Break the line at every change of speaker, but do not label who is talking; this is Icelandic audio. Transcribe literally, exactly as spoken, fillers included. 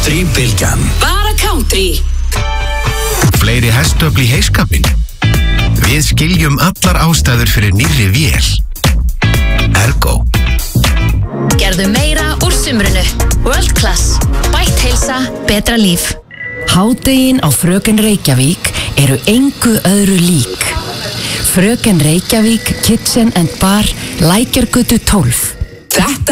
Country-bylgjan.
Bara country.
Fleiri hestöfl í heiskapinn. Við skiljum allar ástæður fyrir nýrri vél. Ergo.
Gerðu meira úr sumrunu. World Class. Bætt heilsa, betra líf. Hádegin á Fröken Reykjavík eru engu öðru lík. Fröken Reykjavík Kitchen and Bar, Lækjargötu tólf.
Þetta